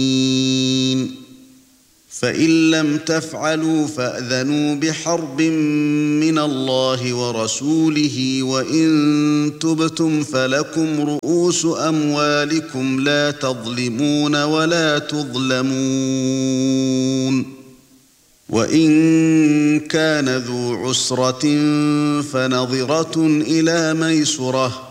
فإن لم تفعلوا فأذنوا بحرب من الله ورسوله وإن تبتم فلكم رؤوس أموالكم لا تظلمون ولا تظلمون وإن كان ذو عسرة فنظرة إلى ميسرة